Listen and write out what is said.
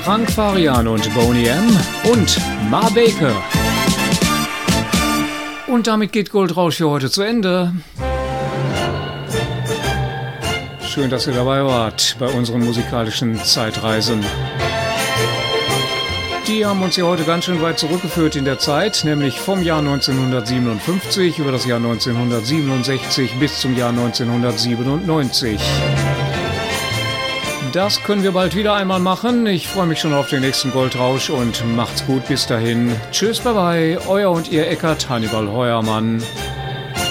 Frank Farian und Boney M. und Ma Baker. Und damit geht Goldrausch für heute zu Ende. Schön, dass ihr dabei wart bei unseren musikalischen Zeitreisen. Die haben uns ja heute ganz schön weit zurückgeführt in der Zeit, nämlich vom Jahr 1957 über das Jahr 1967 bis zum Jahr 1997. Das können wir bald wieder einmal machen. Ich freue mich schon auf den nächsten Goldrausch und macht's gut bis dahin. Tschüss, bye bye, euer und ihr Eckart Hannibal Heuermann.